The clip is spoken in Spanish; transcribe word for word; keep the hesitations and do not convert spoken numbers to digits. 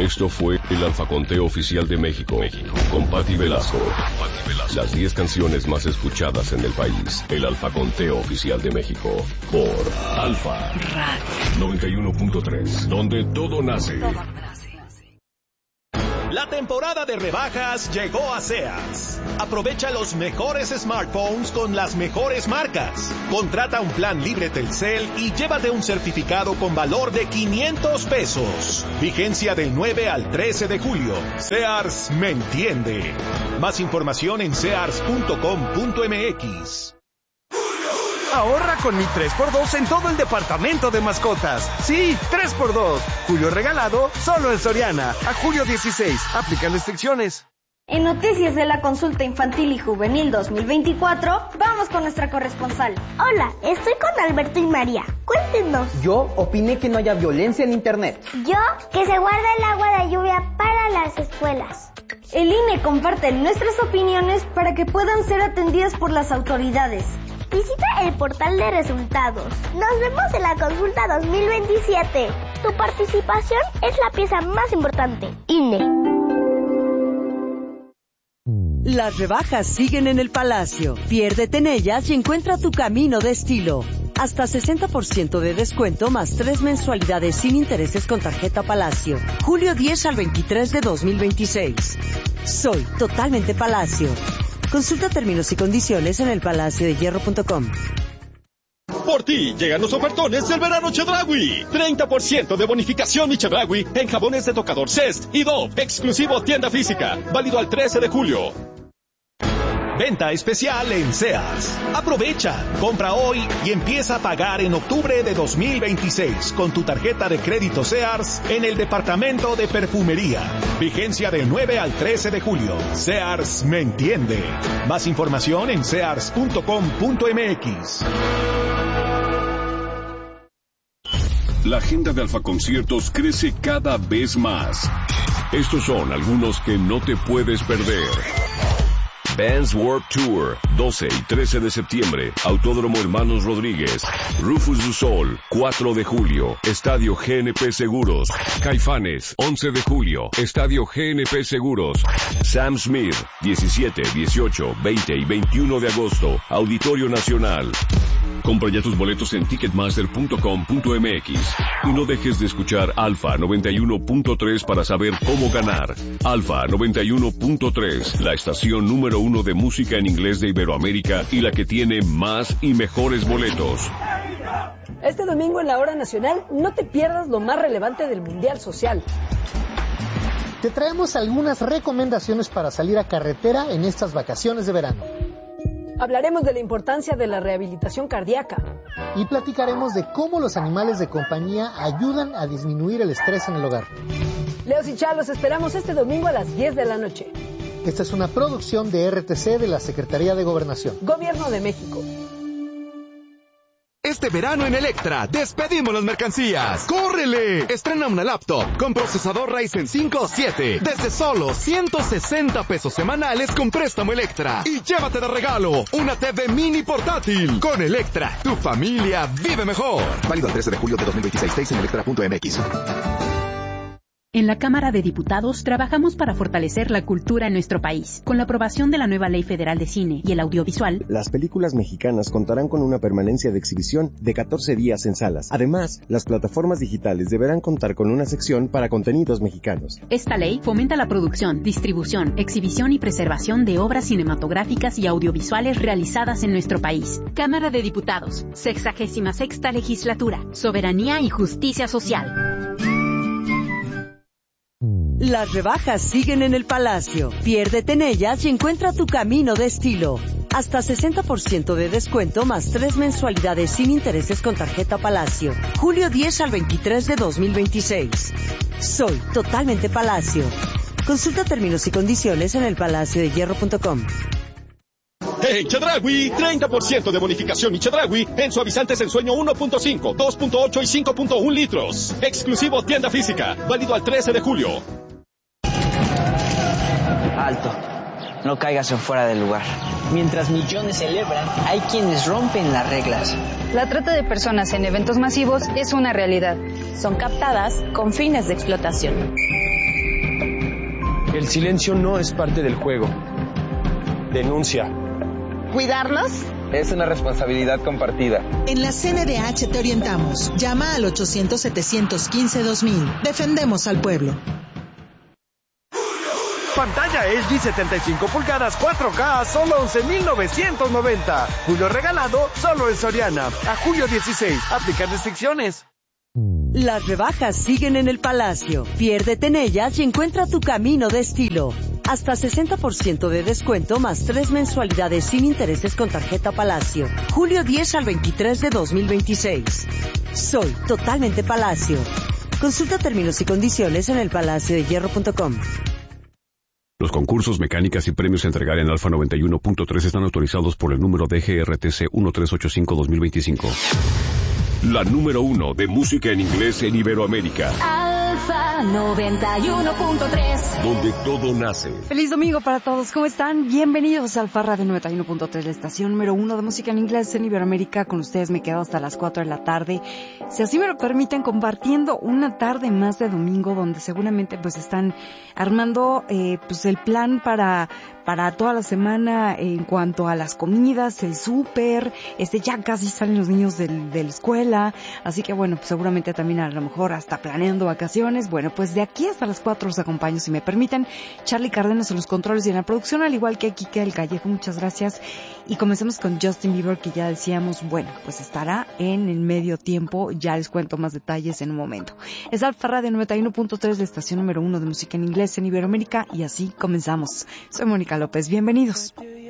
Esto fue el Alfaconteo Oficial de México, México, con Patti Velasco. Las diez canciones más escuchadas en el país. El Alfaconteo Oficial de México, por Alfa Radio noventa y uno punto tres, donde todo nace. La temporada de rebajas llegó a Sears. Aprovecha los mejores smartphones con las mejores marcas. Contrata un plan libre Telcel y llévate un certificado con valor de quinientos pesos. Vigencia del nueve al trece de julio. Sears me entiende. Más información en sears punto com punto m x. Ahorra con mi tres por dos en todo el departamento de mascotas. Sí, tres por dos. Julio regalado, solo en Soriana. A julio dieciséis. Aplican restricciones. En Noticias de la Consulta Infantil y Juvenil dos mil veinticuatro, vamos con nuestra corresponsal. Hola, estoy con Alberto y María. Cuéntenos. Yo opiné que no haya violencia en Internet. Yo, que se guarda el agua de lluvia para las escuelas. El I N E comparte nuestras opiniones para que puedan ser atendidas por las autoridades. Visita el portal de resultados. Nos vemos en la consulta dos mil veintisiete. Tu participación es la pieza más importante. I N E. Las rebajas siguen en el Palacio. Piérdete en ellas y encuentra tu camino de estilo. Hasta sesenta por ciento de descuento más tres mensualidades sin intereses con tarjeta Palacio. Julio diez al veintitrés de dos mil veintiséis. Soy totalmente Palacio. Consulta términos y condiciones en el palacio de hierro punto com. Por ti llegan los ofertones del verano Chedraui. treinta por ciento de bonificación y Chedraui en jabones de tocador Zest y Dove, exclusivo tienda física. Válido al trece de julio. Venta especial en Sears. Aprovecha, compra hoy y empieza a pagar en octubre de dos mil veintiséis con tu tarjeta de crédito Sears en el departamento de perfumería. Vigencia del nueve al trece de julio. Sears me entiende. Más información en sears punto com punto m x. La agenda de Alfa Conciertos crece cada vez más. Estos son algunos que no te puedes perder. Vans Warped Tour, doce y trece de septiembre, Autódromo Hermanos Rodríguez. Rufus du Sol, cuatro de julio, Estadio G N P Seguros. Caifanes, once de julio, Estadio G N P Seguros. Sam Smith, diecisiete, dieciocho, veinte y veintiuno de agosto, Auditorio Nacional. Compra ya tus boletos en ticketmaster punto com punto m x y no dejes de escuchar Alfa noventa y uno punto tres para saber cómo ganar. Alfa noventa y uno punto tres, la estación número uno de música en inglés de Iberoamérica y la que tiene más y mejores boletos. Este domingo en la Hora Nacional no te pierdas lo más relevante del Mundial Social. Te traemos algunas recomendaciones para salir a carretera en estas vacaciones de verano. Hablaremos de la importancia de la rehabilitación cardíaca. Y platicaremos de cómo los animales de compañía ayudan a disminuir el estrés en el hogar. Leos y Charlos, esperamos este domingo a las diez de la noche. Esta es una producción de R T C de la Secretaría de Gobernación. Gobierno de México. Este verano en Electra, despedimos las mercancías. ¡Córrele! Estrena una laptop con procesador Ryzen cinco o siete desde solo ciento sesenta pesos semanales con préstamo Electra. Y llévate de regalo una T V mini portátil. Con Electra, tu familia vive mejor. Válido el trece de julio de dos mil veintiséis. seis en electra punto m x. En la Cámara de Diputados trabajamos para fortalecer la cultura en nuestro país. Con la aprobación de la nueva Ley Federal de Cine y el Audiovisual, las películas mexicanas contarán con una permanencia de exhibición de catorce días en salas. Además, las plataformas digitales deberán contar con una sección para contenidos mexicanos. Esta ley fomenta la producción, distribución, exhibición y preservación de obras cinematográficas y audiovisuales realizadas en nuestro país. Cámara de Diputados, sexagésima sexta legislatura, soberanía y justicia social. Las rebajas siguen en el Palacio. Piérdete en ellas y encuentra tu camino de estilo. Hasta sesenta por ciento de descuento más tres mensualidades sin intereses con tarjeta Palacio. Julio diez al veintitrés de dos mil veintiséis. Soy totalmente Palacio. Consulta términos y condiciones en el palacio de hierro punto com. En Chedraui, treinta por ciento de bonificación y Chedraui en suavizantes en sueño uno punto cinco, dos punto ocho y cinco punto uno litros. Exclusivo tienda física, válido al trece de julio. Alto, no caigas en fuera del lugar. Mientras millones celebran, hay quienes rompen las reglas. La trata de personas en eventos masivos es una realidad. Son captadas con fines de explotación. silencio no es parte del juego. Denuncia. ¿Cuidarlos? Es una responsabilidad compartida. En la C N D H te orientamos. Llama al ochocientos, setecientos quince, dos mil. Defendemos al pueblo. Pantalla L G setenta y cinco pulgadas cuatro K a solo once mil novecientos noventa. Julio regalado solo en Soriana. A julio dieciséis. Aplicar restricciones. Las rebajas siguen en el Palacio. Piérdete en ellas y encuentra tu camino de estilo. Hasta sesenta por ciento de descuento más tres mensualidades sin intereses con tarjeta Palacio. Julio diez al veintitrés de dos mil veintiséis. Soy totalmente Palacio. Consulta términos y condiciones en el palacio de hierro punto com. Los concursos, mecánicas y premios a entregar en Alfa noventa y uno punto tres están autorizados por el número D G R T C trece ochenta y cinco guion dos mil veinticinco. La número uno de música en inglés en Iberoamérica. Alfa noventa y uno punto tres. Donde todo nace. Feliz domingo para todos. ¿Cómo están? Bienvenidos a Alfa Radio noventa y uno punto tres, la estación número uno de música en inglés en Iberoamérica. Con ustedes me quedo hasta las cuatro de la tarde. Si así me lo permiten, compartiendo una tarde más de domingo donde seguramente pues están armando eh, pues el plan para para toda la semana en cuanto a las comidas, el súper, este ya casi salen los niños del, de la escuela, así que bueno, pues seguramente también a lo mejor hasta planeando vacaciones. Bueno, pues de aquí hasta las cuatro los acompaño, si me permiten. Charlie Cárdenas en los controles y en la producción, al igual que Kike del Callejo, muchas gracias. Y comencemos con Justin Bieber, que ya decíamos, bueno, pues estará en el medio tiempo, ya les cuento más detalles en un momento. Es Alfa Radio noventa y uno punto tres, la estación número uno de música en inglés en Iberoamérica, y así comenzamos. Soy Mónica López, bienvenidos.